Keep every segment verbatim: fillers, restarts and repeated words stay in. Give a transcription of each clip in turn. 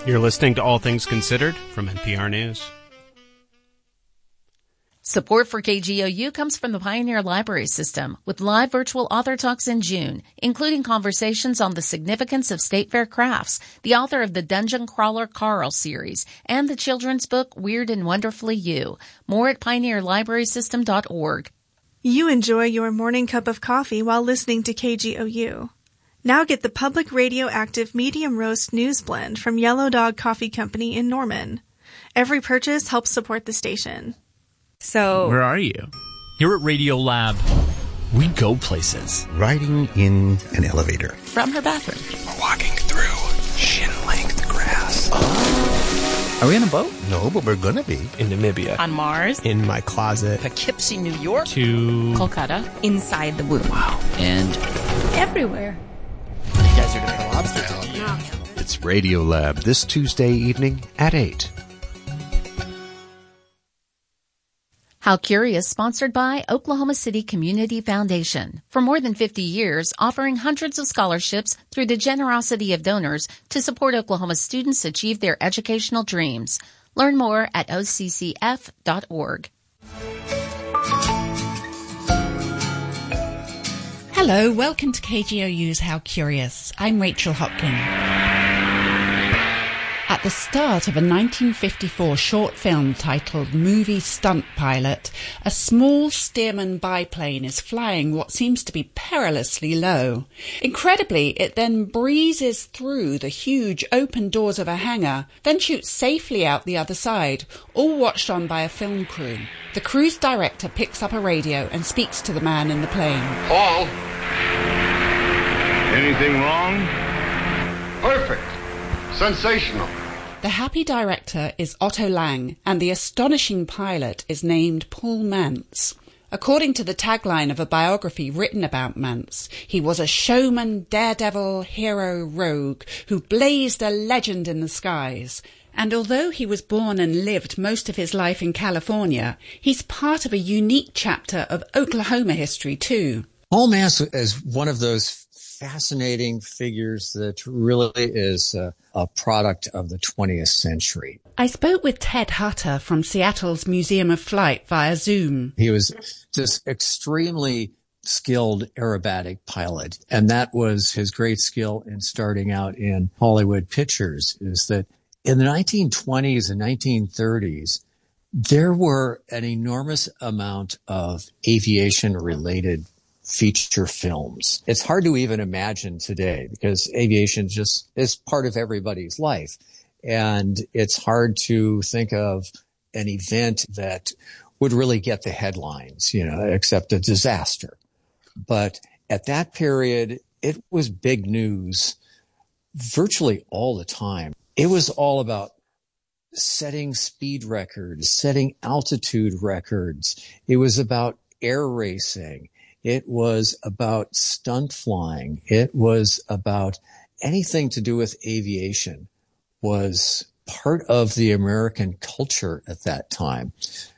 You're listening to All Things Considered from N P R News. Support for K G O U comes from the Pioneer Library System with live virtual author talks in June, including conversations on the significance of state fair crafts, the author of the Dungeon Crawler Carl series, and the children's book Weird and Wonderfully You. More at pioneer library system dot org. You enjoy your morning cup of coffee while listening to K G O U. Now get the Public Radioactive Medium Roast News Blend from Yellow Dog Coffee Company in Norman. Every purchase helps support the station. So, where are you? Here at Radio Lab, we go places. Riding in an elevator. From her bathroom. We're walking through shin-length grass. Oh. Are we on a boat? No, but we're gonna be. In Namibia. On Mars. In my closet. Poughkeepsie, New York. To Kolkata. Inside the womb. Wow. And everywhere. You guys are doing lobster. Yeah. It's Radio Lab this Tuesday evening at eight. How Curious, sponsored by Oklahoma City Community Foundation. For more than fifty years, offering hundreds of scholarships through the generosity of donors to support Oklahoma students achieve their educational dreams. Learn more at O C C F dot org. Hello, welcome to K G O U's How Curious. I'm Rachel Hopkin. At the start of a nineteen fifty-four short film titled Movie Stunt Pilot, a small Stearman biplane is flying what seems to be perilously low. Incredibly, it then breezes through the huge open doors of a hangar, then shoots safely out the other side, all watched on by a film crew. The crew's director picks up a radio and speaks to the man in the plane. Paul, anything wrong? Perfect. Sensational. The happy director is Otto Lang, and the astonishing pilot is named Paul Mantz. According to the tagline of a biography written about Mantz, he was a showman, daredevil, hero, rogue, who blazed a legend in the skies. And although he was born and lived most of his life in California, he's part of a unique chapter of Oklahoma history too. Paul Mantz is one of those fascinating figures that really is a, a product of the twentieth century. I spoke with Ted Hutter from Seattle's Museum of Flight via Zoom. He was this extremely skilled aerobatic pilot, and that was his great skill in starting out in Hollywood pictures, is that in the nineteen twenties and nineteen thirties, there were an enormous amount of aviation-related feature films. It's hard to even imagine today because aviation just is part of everybody's life. And it's hard to think of an event that would really get the headlines, you know, except a disaster. But at that period, it was big news virtually all the time. It was all about setting speed records, setting altitude records. It was about air racing. It was about stunt flying. It was about anything to do with aviation was part of the American culture at that time.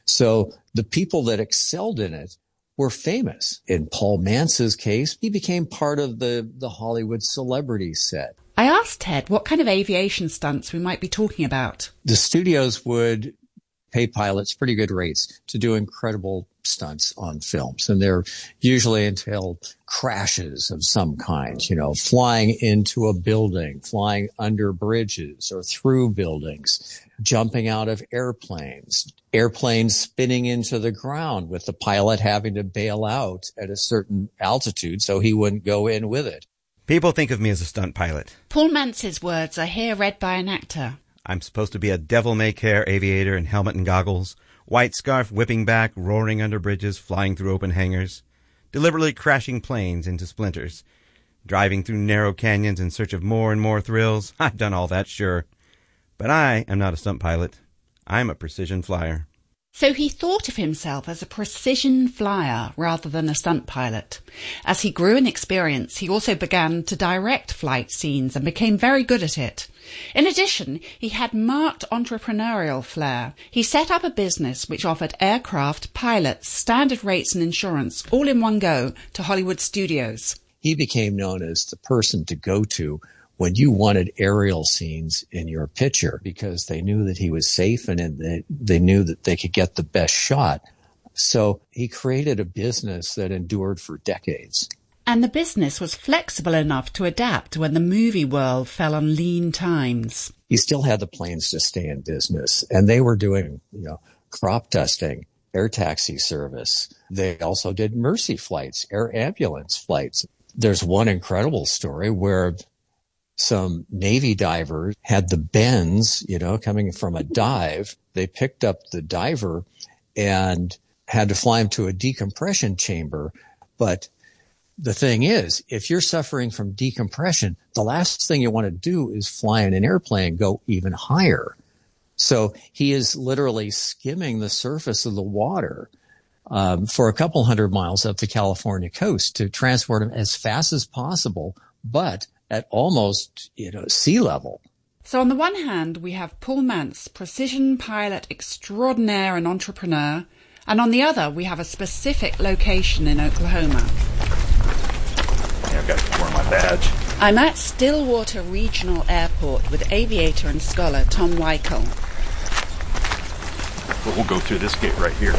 So the people that excelled in it were famous. In Paul Mantz's case, he became part of the, the Hollywood celebrity set. I asked Ted what kind of aviation stunts we might be talking about. The studios would pay pilots pretty good rates to do incredible stunts on films. And they're usually entailed crashes of some kind, you know, flying into a building, flying under bridges or through buildings, jumping out of airplanes, airplanes spinning into the ground with the pilot having to bail out at a certain altitude so he wouldn't go in with it. People think of me as a stunt pilot. Paul Mantz's words are here read by an actor. I'm supposed to be a devil-may-care aviator in helmet and goggles, white scarf whipping back, roaring under bridges, flying through open hangars, deliberately crashing planes into splinters, driving through narrow canyons in search of more and more thrills. I've done all that, sure. But I am not a stunt pilot. I'm a precision flyer. So he thought of himself as a precision flyer rather than a stunt pilot. As he grew in experience, he also began to direct flight scenes and became very good at it. In addition, he had marked entrepreneurial flair. He set up a business which offered aircraft, pilots, standard rates and insurance all in one go to Hollywood studios. He became known as the person to go to when you wanted aerial scenes in your picture because they knew that he was safe and they, they knew that they could get the best shot. So he created a business that endured for decades. And the business was flexible enough to adapt when the movie world fell on lean times. He still had the planes to stay in business, and they were doing, you know, crop dusting, air taxi service. They also did mercy flights, air ambulance flights. There's one incredible story where some Navy divers had the bends, you know, coming from a dive. They picked up the diver and had to fly him to a decompression chamber. But the thing is, if you're suffering from decompression, the last thing you want to do is fly in an airplane, go even higher. So he is literally skimming the surface of the water um, for a couple hundred miles up the California coast to transport him as fast as possible, but at almost, you know, sea level. So on the one hand, we have Paul Mantz, precision pilot extraordinaire and entrepreneur, and on the other, we have a specific location in Oklahoma. I've got to wear my badge. I'm at Stillwater Regional Airport with aviator and scholar Tom Weichel. But we'll go through this gate right here.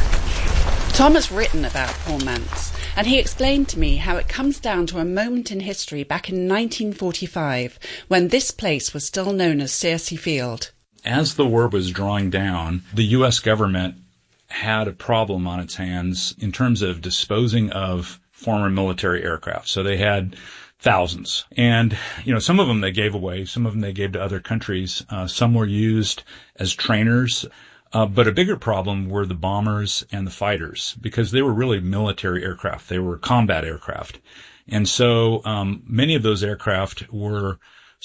Tom has written about Paul Mantz, and he explained to me how it comes down to a moment in history back in nineteen forty-five, when this place was still known as Searcy Field. As the war was drawing down, the U S government had a problem on its hands in terms of disposing of former military aircraft. So they had thousands. And, you know, some of them they gave away. Some of them they gave to other countries. Uh, some were used as trainers. Uh, but a bigger problem were the bombers and the fighters because they were really military aircraft. They were combat aircraft. And so um, many of those aircraft were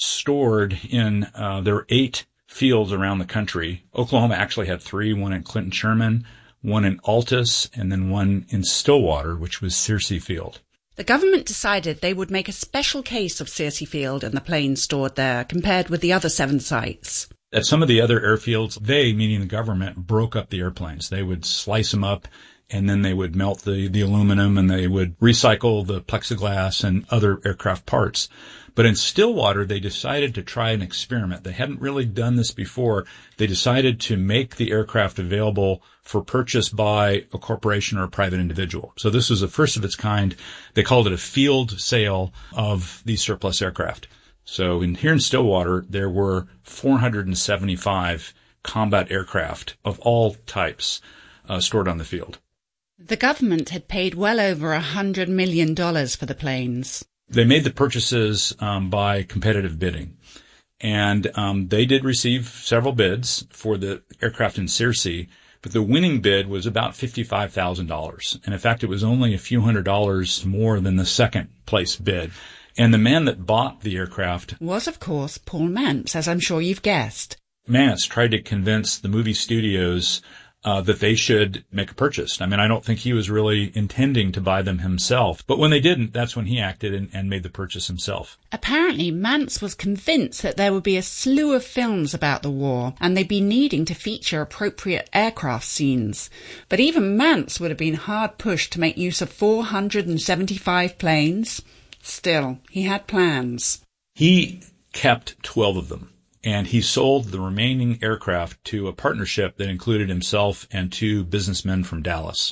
stored in, uh, there were eight fields around the country. Oklahoma actually had three, one in Clinton Sherman, one in Altus, and then one in Stillwater, which was Searcy Field. The government decided they would make a special case of Searcy Field and the planes stored there compared with the other seven sites. At some of the other airfields, they, meaning the government, broke up the airplanes. They would slice them up, and then they would melt the, the aluminum, and they would recycle the plexiglass and other aircraft parts. But in Stillwater, they decided to try an experiment. They hadn't really done this before. They decided to make the aircraft available for purchase by a corporation or a private individual. So this was the first of its kind. They called it a field sale of these surplus aircraft. So in, here in Stillwater, there were four hundred seventy-five combat aircraft of all types uh, stored on the field. The government had paid well over a hundred million dollars for the planes. They made the purchases um, by competitive bidding, and um, they did receive several bids for the aircraft in Searcy, but the winning bid was about fifty-five thousand dollars. And in fact, it was only a few hundred dollars more than the second place bid. And the man that bought the aircraft was, of course, Paul Mantz, as I'm sure you've guessed. Mantz tried to convince the movie studios uh, that they should make a purchase. I mean, I don't think he was really intending to buy them himself. But when they didn't, that's when he acted and, and made the purchase himself. Apparently, Mantz was convinced that there would be a slew of films about the war, and they'd be needing to feature appropriate aircraft scenes. But even Mantz would have been hard pushed to make use of four hundred seventy-five planes. Still, he had plans. He kept twelve of them, and he sold the remaining aircraft to a partnership that included himself and two businessmen from Dallas.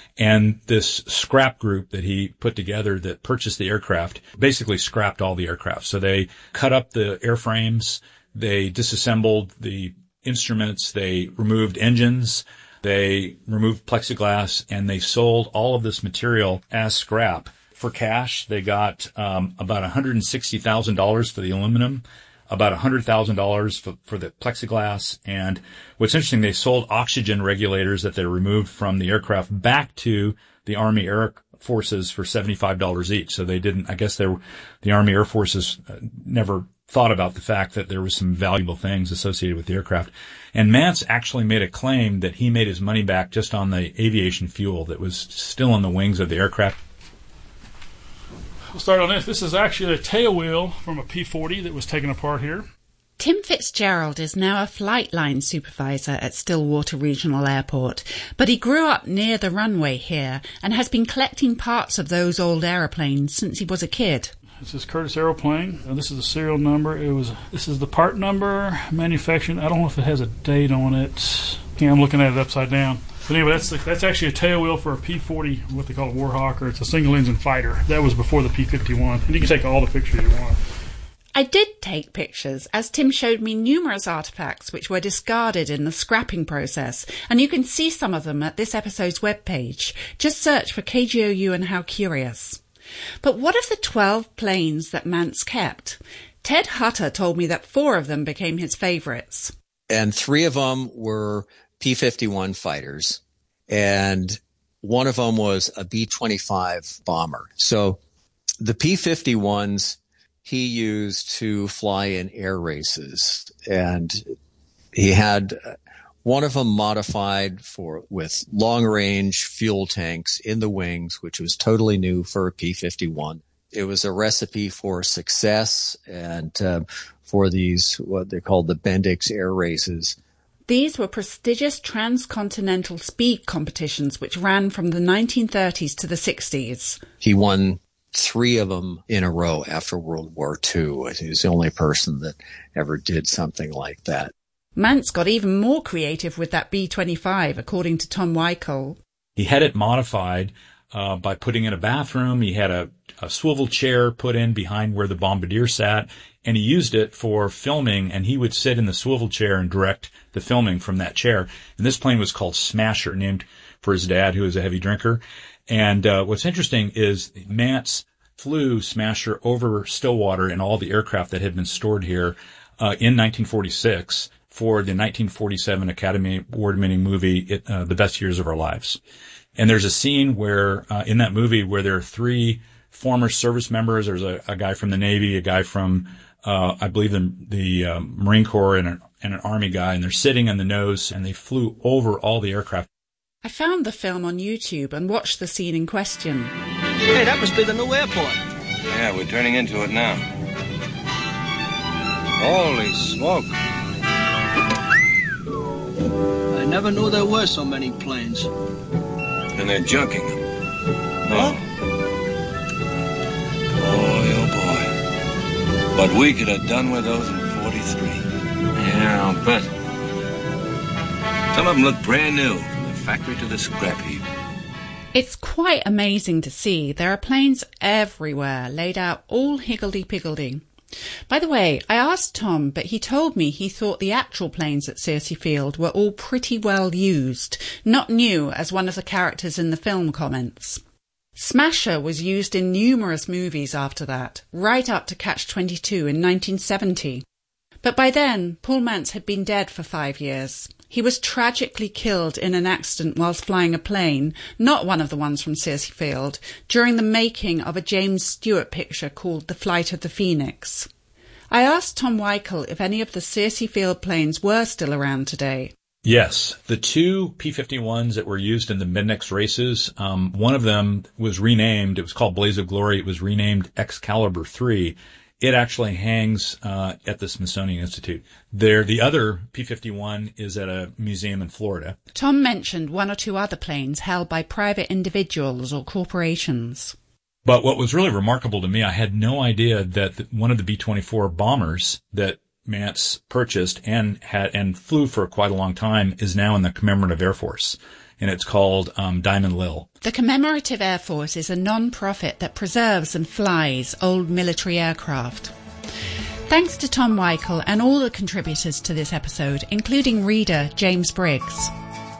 And this scrap group that he put together that purchased the aircraft basically scrapped all the aircraft. So they cut up the airframes, they disassembled the instruments, they removed engines, they removed plexiglass, and they sold all of this material as scrap. For cash, they got um, about one hundred sixty thousand dollars for the aluminum, about one hundred thousand dollars for, for the plexiglass. And what's interesting, they sold oxygen regulators that they removed from the aircraft back to the Army Air Forces for seventy-five dollars each. So they didn't, I guess they were, the Army Air Forces never thought about the fact that there was some valuable things associated with the aircraft. And Mantz actually made a claim that he made his money back just on the aviation fuel that was still on the wings of the aircraft. We'll start on this. This is actually a tail wheel from a P forty that was taken apart here. Tim Fitzgerald is now a flight line supervisor at Stillwater Regional Airport, but he grew up near the runway here and has been collecting parts of those old aeroplanes since he was a kid. This is Curtiss Aeroplane. Uh, this is the serial number. It was. This is the part number, manufactured. I don't know if it has a date on it. Yeah, I'm looking at it upside down. But anyway, that's the, that's actually a tail wheel for a P forty, what they call a Warhawk, or it's a single-engine fighter. That was before the P fifty-one. And you can take all the pictures you want. I did take pictures, as Tim showed me numerous artefacts which were discarded in the scrapping process, and you can see some of them at this episode's webpage. Just search for K G O U and How Curious. But what of the twelve planes that Mantz kept? Ted Hutter told me that four of them became his favorites. And three of them were P fifty-one fighters, and one of them was a B twenty-five bomber. So the P fifty-ones he used to fly in air races, and he had one of them modified for with long-range fuel tanks in the wings, which was totally new for a P fifty-one. It was a recipe for success and uh, for these, what they called the Bendix air races. These were prestigious transcontinental speed competitions which ran from the nineteen thirties to the sixties. He won three of them in a row after World War Two. He was the only person that ever did something like that. Mantz got even more creative with that B twenty-five, according to Tom Weichel. He had it modified uh, by putting in a bathroom. He had a, a swivel chair put in behind where the bombardier sat, and he used it for filming, and he would sit in the swivel chair and direct the filming from that chair. And this plane was called Smasher, named for his dad, who was a heavy drinker. And uh, what's interesting is Mantz flew Smasher over Stillwater and all the aircraft that had been stored here uh, in nineteen forty-six for the nineteen forty-seven Academy Award-winning movie, it, uh, The Best Years of Our Lives. And there's a scene where, uh, in that movie, where there are three former service members. There's a, a guy from the Navy, a guy from, uh, I believe, the, the uh, Marine Corps, and, a, and an Army guy, and they're sitting in the nose, and they flew over all the aircraft. I found the film on YouTube and watched the scene in question. Hey, that must be the new airport. Yeah, we're turning into it now. Holy smoke. I never knew there were so many planes. And they're junking them. No. Boy, oh boy. What we could have done with those in forty-three. Yeah, I'll bet. Some of them look brand new. Factory to the scrap heap. It's quite amazing to see. There are planes everywhere, laid out all higgledy-piggledy. By the way, I asked Tom, but he told me he thought the actual planes at Searcy Field were all pretty well used, not new, as one of the characters in the film comments. Smasher was used in numerous movies after that, right up to Catch twenty-two in nineteen seventy. But by then, Paul Mantz had been dead for five years. He was tragically killed in an accident whilst flying a plane, not one of the ones from Searcy Field, during the making of a James Stewart picture called The Flight of the Phoenix. I asked Tom Weichel if any of the Searcy Field planes were still around today. Yes, the two P fifty-ones that were used in the Bendix races, um, one of them was renamed. It was called Blaze of Glory. It was renamed Excalibur three. It actually hangs uh, at the Smithsonian Institute. There, the other P fifty-one is at a museum in Florida. Tom mentioned one or two other planes held by private individuals or corporations. But what was really remarkable to me, I had no idea that one of the B twenty-four bombers that Mantz purchased and had and flew for quite a long time is now in the Commemorative Air Force. And it's called um, Diamond Lil. The Commemorative Air Force is a non-profit that preserves and flies old military aircraft. Thanks to Tom Weichel and all the contributors to this episode, including reader James Briggs.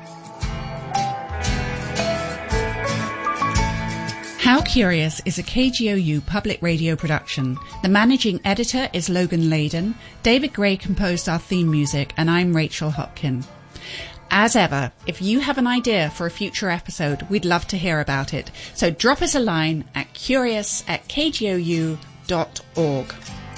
How Curious is a K G O U public radio production. The managing editor is Logan Layden. David Gray composed our theme music, and I'm Rachel Hopkin. As ever, if you have an idea for a future episode, we'd love to hear about it. So drop us a line at curious at k g o u dot org.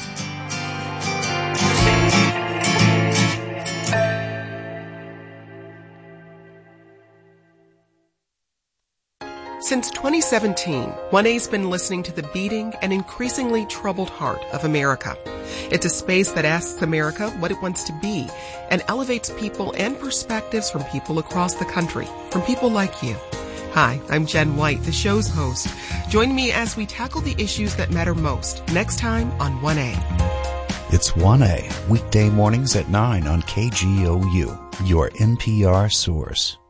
Since twenty seventeen, one A's been listening to the beating and increasingly troubled heart of America. It's a space that asks America what it wants to be and elevates people and perspectives from people across the country, from people like you. Hi, I'm Jen White, the show's host. Join me as we tackle the issues that matter most next time on one A. It's one A, weekday mornings at nine on K G O U, your N P R source.